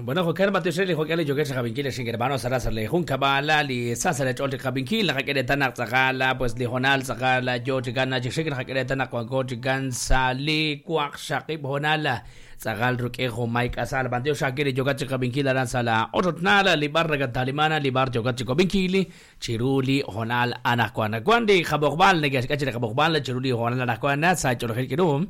Bueno, Joker Mateo Shirley, Joker Joker Javinkil, Shingermano, Sarasale, Junkabala, Li Sasale, Olti Javinkil, Hakeretana, Zagala, pues Lihonal, Zagala, George Gana, Jishik, Hakeretana, Quagoji Gansa, Li, Quack, Shakib, Honala, Zagal, Rukejo, Mike Asal, Bandio Shakiri, Jogachi Javinkil, Aransala, Orotnala, Libar Talimana, Libar Jogachi Kobinkili, Chiruli, Honal, Anaquana, Quandi, Jabobal, Negaskachi, Jabobal, Chiruli, Honal, Anaquana, Sacho Hikirum.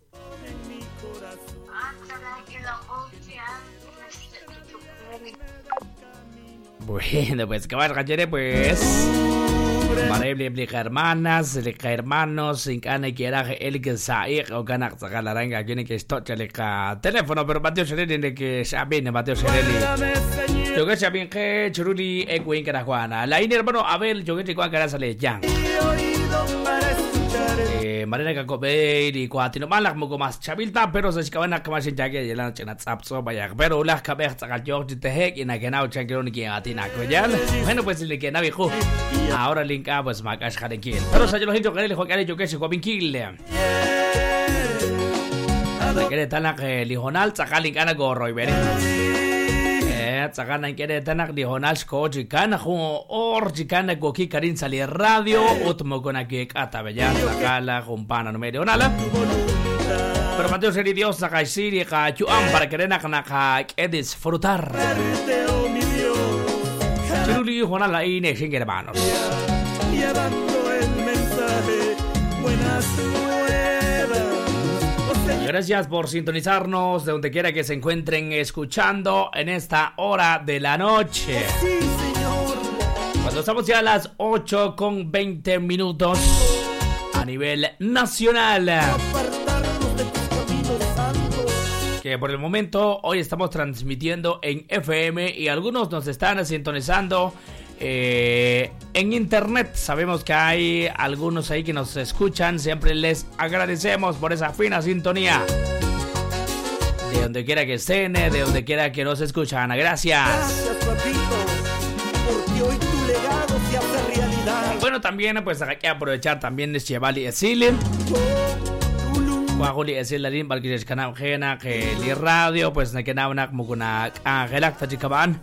Bueno, pues que vaya pues Mareble hermanas, hermanos, sin cana y quiera el que sair o gana sacar la ranga tiene que estoche el teléfono, pero Mateo Sereni que sabe Mateo Sereni. Yo que saben que Churuli e Queen Carajuana. La hermano Abel, yo que te cuan sale ya. Marina Cacobel y Cuatino Malak Mugomas Chavilta, pero se escaban a Kamashi Jagger y la noche en Zapso, vaya, pero las cabezas a George de Heck y Nakenau Chankronic a Tina Coyal. Bueno, pues le queda viejo. Ahora link up pues Macash Hadekil. Pero se lo he dicho que el Joker yo que se Cobin Kill. Que tal que Lijonal Zakalink Ana Gorro y Beri. Tsakana quiere tanak di honals ko jikana ho or jikana go ki karin sali radio utmo gona ke kata bella sakala kumpana no medio nala pero Mateo seri Dios sakai siri ka chuam para que rena kana ka disfrutar Chiruli honala ine sin hermanos llevando el mensaje buenas nuevas. Gracias por sintonizarnos de donde quiera que se encuentren escuchando en esta hora de la noche. Sí, señor. Cuando estamos ya a las 8:20 a nivel nacional. Que por el momento hoy estamos transmitiendo en FM y algunos nos están sintonizando en internet. Sabemos que hay algunos ahí que nos escuchan. Siempre les agradecemos por esa fina sintonía. De donde quiera que estén, de donde quiera que nos escuchan. Gracias. Gracias, papito, porque hoy tu legado se hace realidad. Bueno, también pues hay que aprovechar también este Chevali Esilin. Guajuli Esilarin, Balquish Canam Gena, que li radio, pues ne Kenaunak Mugunak, Angelak Tachikaban.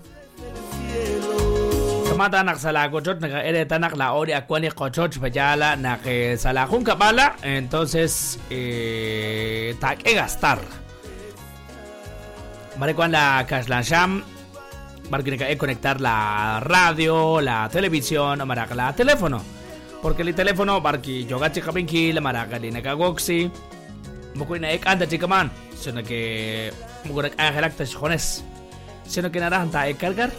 Mata nak sala kochot na ere tanak la ori akwani kochot payala na que sala junca bala entonces ta que gastar vale cuando la Kaslansham para que conectar la radio, la televisión, maraca la teléfono porque el teléfono para que yo gache kabinki la maraca lina kagoxi mukuina ek anda chikaman sino que mukurak angelak tashones sino que naranja ek cargar.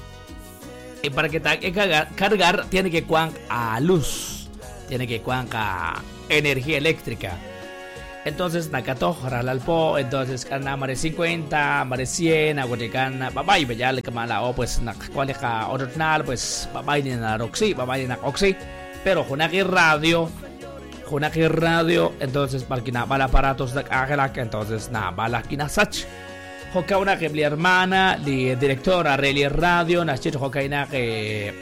Y para que te cargar tiene que cuan a luz, tiene que cuan a energía eléctrica. Entonces nakato ralalpo, entonces kana mare 50, mare 100, aguatikan babay bejal kamala o pues nakwalika original pues babay ni na roxy, babay na oxy, pero junaki radio, entonces para que na bala aparatos de agelak, entonces na bala kinasach. Hoka una que mi hermana, la directora de radio, Nachito Hokaina que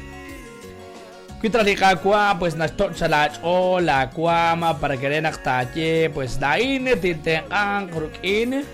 Kitralika kwa pues Nachto Chalach o la Kwama para que den actache pues daine tinte ang rukin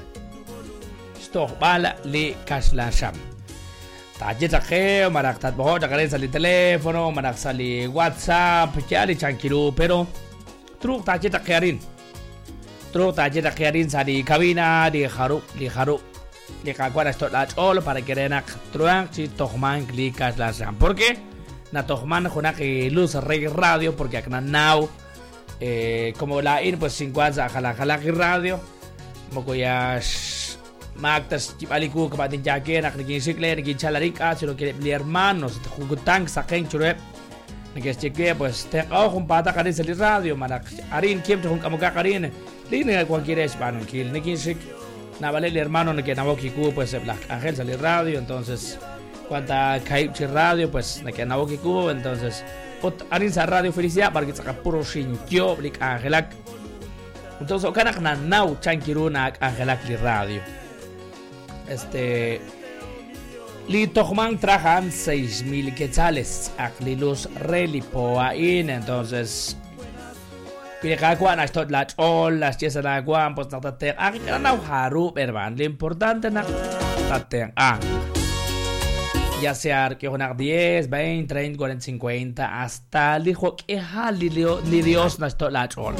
Stoch bala li Kaslansham. Tache tache maraktat boho takaren sali teléfono, marak sali WhatsApp, chali chankiru pero truk tache takerin. Terus taje tak kiarin di kabina di haruk di kaguan estot lach all para que renak truang si tohman klikas lasam. ¿Por qué? Na tohman juna que luz rey radio porque acá now como la in pues 50 jala radio moko ya magtas chipaliku kapatin jake nak naging sikle naging chalarika sino que mi hermanos jugutang sa keng churep naging pues te kung pata ka rin sa radio manak arin kim kung kamuga ka rin línea cualquiera hispano que el Nikinsik Navale el hermano que Naboki Cubo pues Black Ángel sale radio entonces cuanta Kaichi radio pues que Naboki Cubo entonces arinsa radio felicidad para que saca puro shinkyo Black Angelak entonces okanak na now chankiruna Angelak li radio li tohman trajan 6,000 quetzales aklilos relipoain entonces Pinakakuan na estot latch all las chiesa na kuan pues nakatek akin na haru perban. Lo importante na taten ya sea que unas 10, 20, 30, 40, 50 hasta dijo que li Dios no esto la chol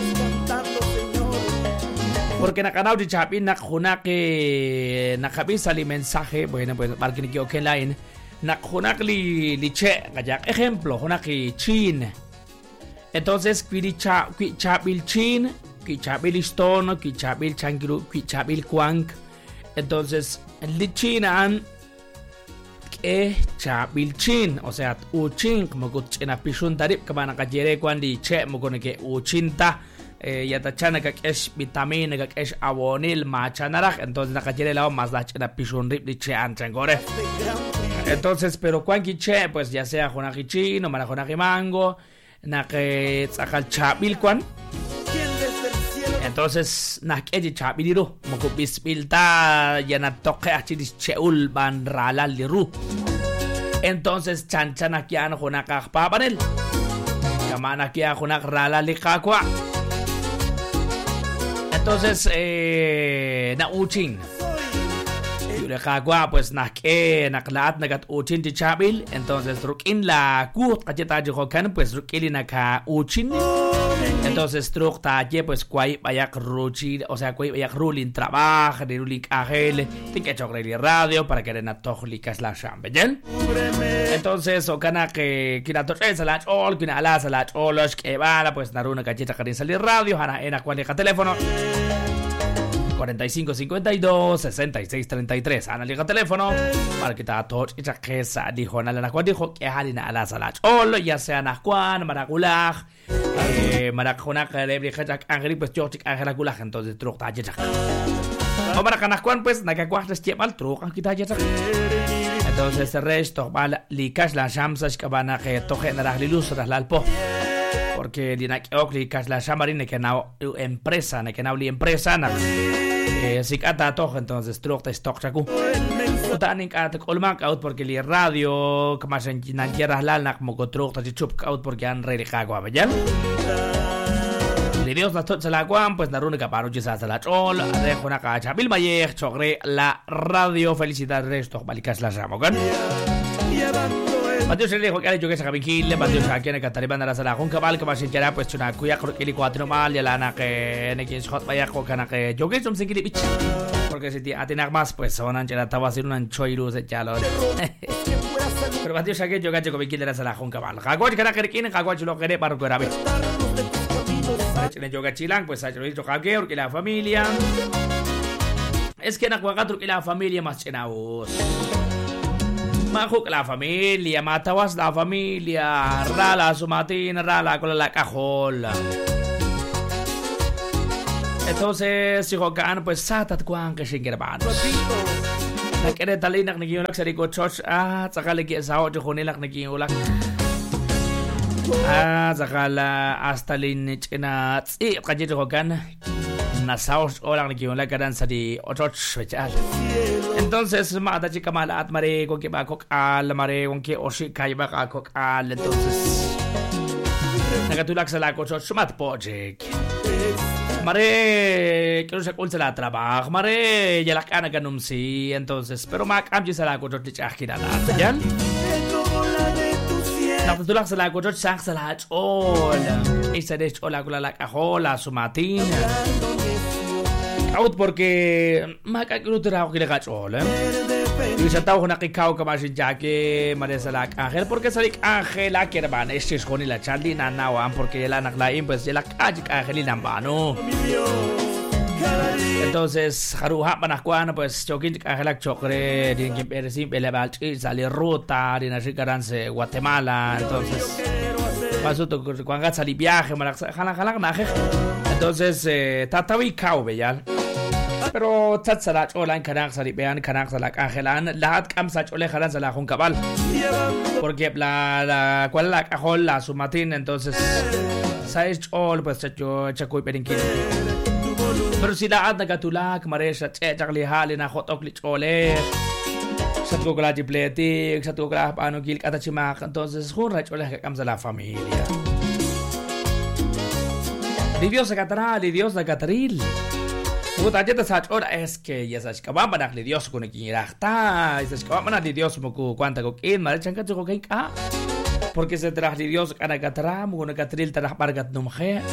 porque nakanaw di chapin nakunak nakabisa li mensaje bueno pues para que yo que line nakunak li che kayak ejemplo hunaki chin entonces qui chabil chin qui chabil stone qui chabil changiru qui chabil kwank entonces li chinan que chabil chin o sea uchin como kuchina pishun tarip kamana kajere kwandi che mo ke uchinta yatachana kakesh vitamina kakesh abonil machanaraj entonces nakajere lao más la chena pishun rip li che anchangore entonces pero kwanki che pues ya sea jonaki chin o marajonaki mango nake tsakal chabil kwan entonces nakeji chabiliru moko bisbilta yana toke achidis cheul ban ralal liru entonces chanchana kian jonaka papanel kamana kia jonak ralal likakwa entonces na uchin yule kagwa pues naklat nagat uchin ti chabil entonces rukin la ku kacheta jokan pues rukili naka uchin entonces truk taje pues kwai bayak ruchi o sea kwai bayak rulin trabaja de rulik agel tin que chogreli radio para que na tohlikas la sham bejel entonces o kana que kina to salat all kina ala salat olos que bala pues naruna kacheta karin salir radio hana ena kwali ka teléfono 45 52 66 33 ana liga teléfono para que ta tot ita kesa dijo na la kwa dijo que halina ala salat all ya sea na kwan maragulag marakona lebri khajak angri pues chotik angela gulag entonces truk ta jeta o marakana kwan pues na ka kwahtas chepal truk kita jeta entonces el resto bala likas la shamsas kabana que toje na la luz la alpo porque dinak okli kas la shamarine que na empresa na que na li empresa na sikata toch entonces truk ta stock chaku utanik at kolmak out porque li radio kamasen nanjera lalnak mo truk ta chup out porque an reli kagwa bajan li Dios la tot la kwam pues naruna ka paro jisa la chol de khona ka chabil mayer chogre la radio felicidad resto balikas la ramogan Mateo se le dijo que yo que se cabinquile, Mateo se quiere que taliban la sala, junca mal que va a ser pues una cuya creo cuatro mal y la na que ne que hot vaya con cana que yo que son sin que porque si a tener más pues son anchera estaba hacer un choiru de chalo. Pero Mateo se que yo que cabinquile la sala, junca mal. Cagoch que na que quiere, cagoch lo quiere para que yo que chilan pues ha hecho cagueo que la familia es que na cuagatro que la familia más chenaos. Mahuk la familia, matawas la familia, rala sumatin, rala con la cajola. Entonces, si jogan, pues satat kuang que shingerban. La que retalinak ni yulak sa riko church, sakali ki sao jokonilak ni yulak. Sakala hasta linich ina tsi kajit jogan. Nasaos orang ni yulak kadan sa di church special. Entonces, mata chica malat mare con que va al mare con que oshi kai va al entonces. Nagatulak sa la cocho sumat project. Mare que no se culta la trabajo, mare ya la cana ganum si entonces, pero mac amji sa la cocho tichakina la, ¿ya? Nagatulak sa la cocho sak sa la hola. Esa de hola con la cajola sumatina. Out porque maca grutra que le gacho, y se está una kikao que más ya que merece la ángel porque salik ángel la que hermana es con la chalina nawan porque la nakla pues la calle angelina mano entonces haruha panakwan pues chokin ángel chokre din que persim elebal sale ruta din asikaranse Guatemala entonces pasó to cuando sali viaje marak jala naje entonces tatawi kau beyal pero tatsalat online kanak sali bean kanak salak angelan lahat kam sach ole khalan sala khun kabal porque la cual la cajol la sumatin entonces sais all pues chacho chakoy pedinkin pero si la ad nagatulak maresha chakli halina khotok lich ole satko kala jipleti satko kala pano gil kata chimak entonces khun rach ole kam sala familia Dios a Cataril Puta, ya te sabes, ahora es que ya sabes que vamos a darle Dios con el quinirachta, es que vamos a darle Dios con cuánta coquín, madre chanca tu coquín, porque se trae Dios a la catram, con el catril te la pargat numje.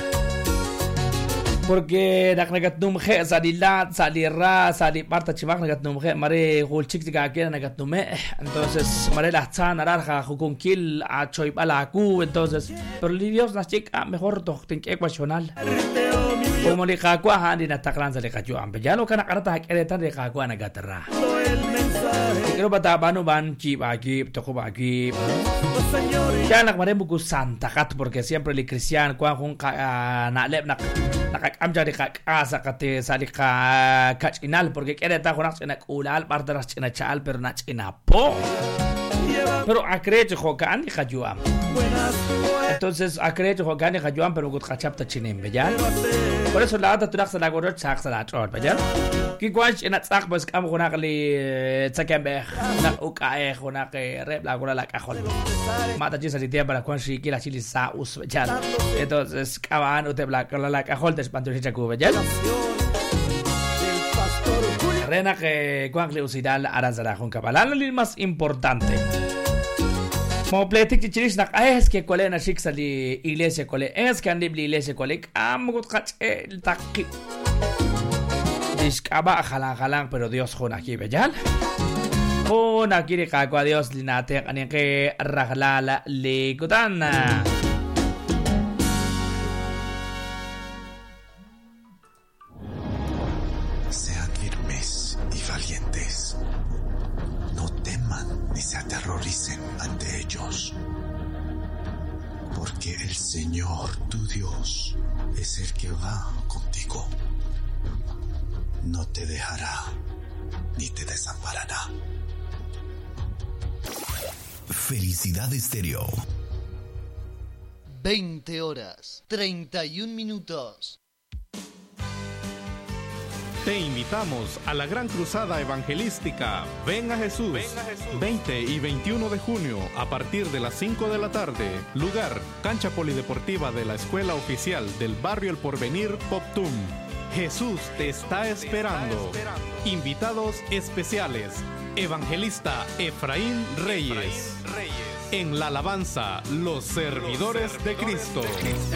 Porque nagat numje, salilat, salirra, saliparta chivak nagat numje, mare gulchik tika kira nagat nume, entonces mare la tzan naranja jukunkil a choy balaku, entonces, pero Dios las chica mejor tohtin ecuacional. Como le cagua handi na taklan sa le kajuan, ya lo kana karata hakeretan le cagua nagatara. Pero bata banu ban chip aquí, toko aquí. Ya nak mare buku santa kat porque siempre le cristiano kwa hung na lep nak amja de casa kate salika kachinal porque quiere ta honak na ulal parteras china chal pero na china po. Pero acredito jokan ni kajuan. Entonces acredito jokan ni kajuan pero gut kachapta chinem ya. Por eso la otra turak sa lagorot sak sa latrol ya. Ki kwanch ina tsak bas kam honak li tsakembe na ukae honak rep la gora la kajol. Mata chisa li tiempo la kwanchi ki la chili sa us ya. Entonces kaban ute bla la kajol te espanto si chaku ya. Rena que cuangle usidal arazara con cabalano el más importante. Como pletik chichiris nak es que cuál es la li iglesia cuál es que ande iglesia cuál es amugot kach el taqi. Discaba jalan pero Dios con aquí bejal. Con aquí de cagua Dios linate ani que raglala le gutana. Se aterroricen ante ellos, porque el Señor tu Dios es el que va contigo, no te dejará ni te desamparará. Felicidad Estéreo. 20 horas, 31 minutos. Te invitamos a la Gran Cruzada Evangelística Ven a Jesús, 20 y 21 de junio a partir de las 5 de la tarde. Lugar, cancha polideportiva de la Escuela Oficial del Barrio El Porvenir, Poptum. Jesús te está esperando. Invitados especiales, Evangelista Efraín Reyes. En la alabanza, los servidores de Cristo.